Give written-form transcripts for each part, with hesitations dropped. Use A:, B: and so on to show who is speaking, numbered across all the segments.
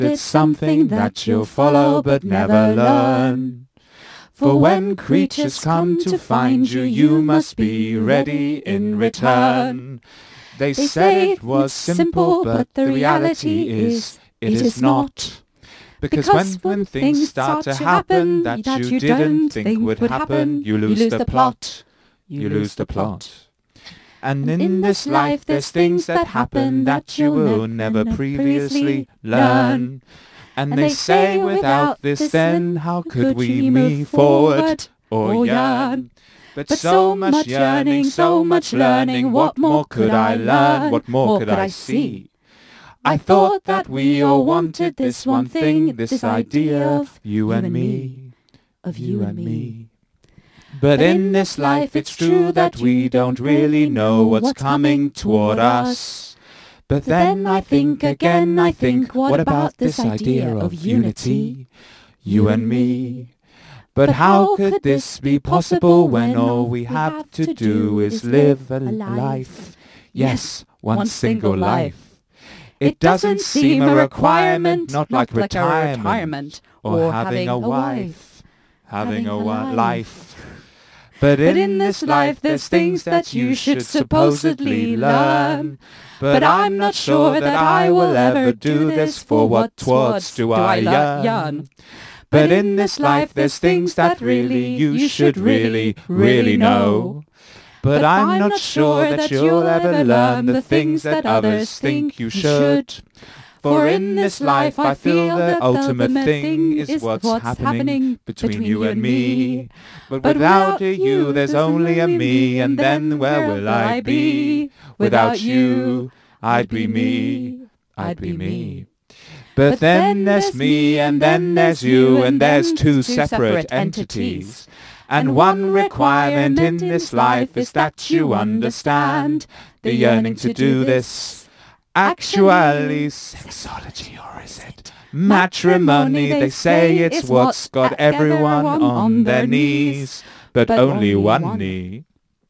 A: it's something that you'll follow but never learn. For when creatures come to find you, you must be ready in return. They said it was simple, but the reality is it is not. Because when things start to happen that you didn't think would happen, you lose the plot. You lose the plot. And in this life there's things that happen that you will never previously learn. And they say without this then how could we move forward or yearn? But so much yearning, so much learning, what more could I learn, what more could I see? I thought that we all wanted this one thing, this idea of you and me, of you and me. But in this life it's true that we don't really know what's coming toward us. But then I think again, I think, what about this idea of unity, you and me? But how could this be possible when all we have to do is live a life? Yes, one single life. It doesn't seem a requirement, not like retirement or having a wife, having a life. But in this life there's things that you should supposedly learn. But I'm not sure that I will ever do this, for what towards do I yearn? But in this life there's things that really you should really know. But I'm not sure that you'll ever learn the things that others think you should. For in this life I feel the ultimate thing is what's happening between you and me. But without a you there's only a me, and then where will I be? Without you, I'd be me, I'd be me. But then there's me, and then there's you, and there's two separate entities. And one requirement in this life is that you understand the yearning to do this. Actually, sexology, or is it matrimony? They say it's what's got everyone on their knees, but only one knee.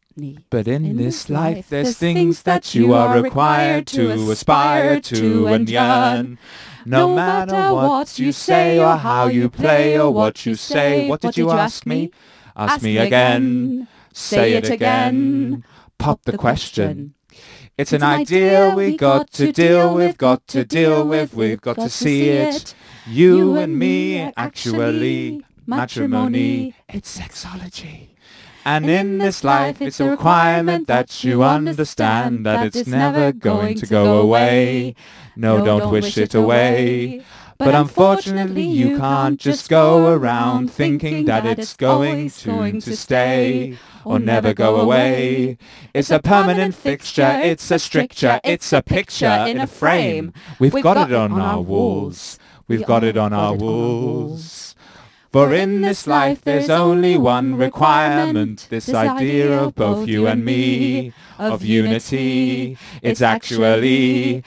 A: But in this life there's things that you are required to aspire to and yearn. No matter what you say or how you play or what you say. What did you ask me? Ask me again. Say it again. Pop the question. It's an idea we got to deal with, got to deal with, we've got to see it. You and me, actually, matrimony, it's sexology. And in this life it's a requirement that you understand that it's never going to go away. No, don't wish it away. But unfortunately you can't just go around thinking that it's going to stay or never go away. It's a permanent fixture, it's a stricture, it's a picture in a frame. We've got it on our walls, we've got it on our walls. For in this life there's only one requirement, this idea of both you and me, of unity. It's actually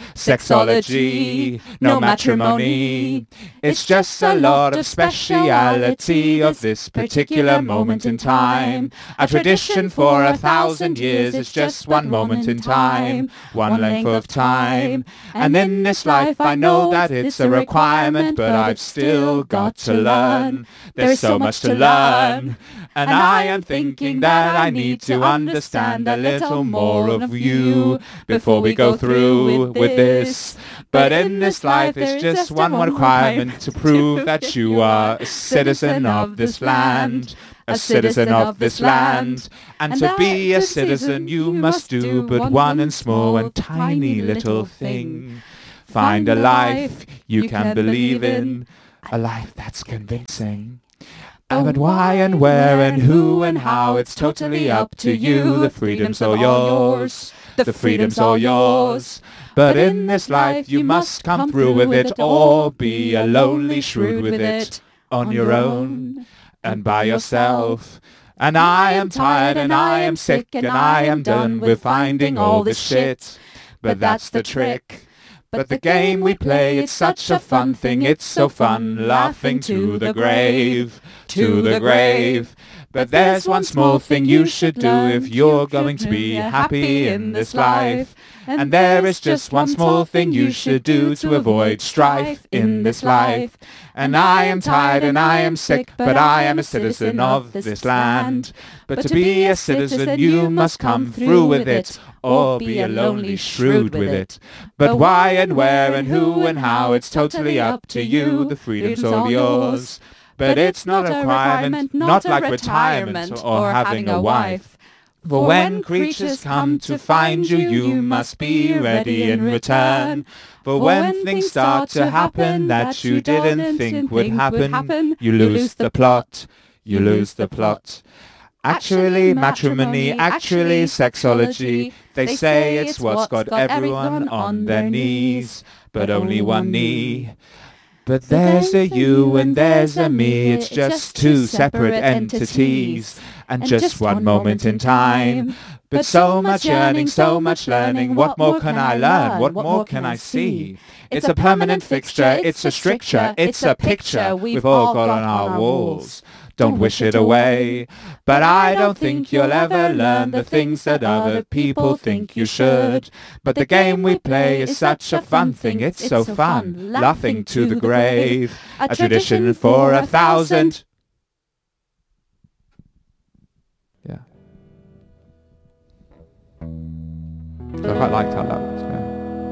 A: sexology, no matrimony. It's just a lot of speciality of this particular moment in time. A tradition for 1,000 years, it's just one moment in time, one length of time. And in this life I know that it's a requirement, but I've still got to learn. There's so much to learn, and I am thinking that I need to understand a little more of you before we go through with this. But in this life it's just one requirement to prove that you are a citizen of this land, a citizen of this land. And to be a citizen you must do but one and small and tiny little thing. Find a life you can believe in, a life that's convincing. But why and where and who and how, it's totally up to you. The freedom's all yours, the freedom's all yours. But in this life you must come through with it, or be a lonely shrew with it, on your own and by yourself. And I am tired and I am sick and I am done with finding all this shit. But that's the trick. But the game we play, it's such a fun thing, it's so fun, laughing to the grave, to the grave. But there's one small thing you should do if you're going to be happy in this life. And there is just one small thing you should do to avoid strife in this life. And I am tired and I am sick, but I am a citizen of this land. But to be a citizen you must come through with it, or be a lonely shrew with it. But why and where and who and how, it's totally up to you, the freedom's all yours. But it's not a requirement, not like retirement or having a wife. For when creatures come to find you, you must be ready in return. For when things start to happen that you didn't think would happen, you lose the plot, you lose the plot. Actually, matrimony, actually, sexology, they say it's what's got everyone on their knees, but only one knee. But there's a you and there's a me, it's just two separate entities, and just one moment in time. But so much yearning, so much learning, what more can I learn, what more can I see? It's a permanent fixture, it's a stricture, it's a picture we've all got on our walls. Don't wish it away, but I don't think you'll ever learn the things that other people think you should. But the game we play is such a fun thing, it's so fun, laughing to the grave, a tradition for 1,000. Yeah. So I quite liked how that was.